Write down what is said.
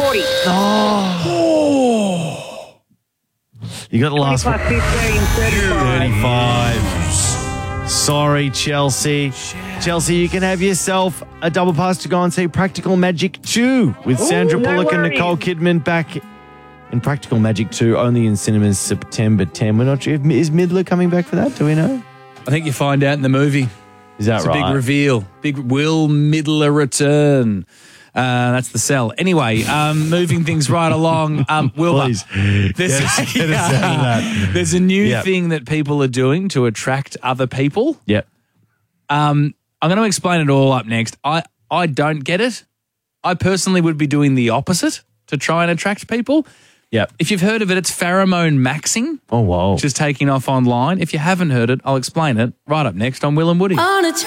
40. You got the last 25, 15, 35. 35. Sorry, Chelsea. Chelsea, you can have yourself a double pass to go and see Practical Magic 2 with Sandra no Bullock and worries. Nicole Kidman back in Practical Magic 2, only in cinemas September 10. We're not sure. Is Midler coming back for that? Do we know? I think you find out in the movie. Is that It's right? a big reveal. Big Will Midler return. That's the sell. Anyway, moving things right along. Wilbur, Please, there's, get us out of that. there's a new Yep. thing that people are doing to attract other people. Yep. I'm going to explain it all up next. I don't get it. I personally would be doing the opposite to try and attract people. Yep. If you've heard of it, it's pheromone maxing, Oh, wow. which is taking off online. If you haven't heard it, I'll explain it right up next on Will and Woody. On a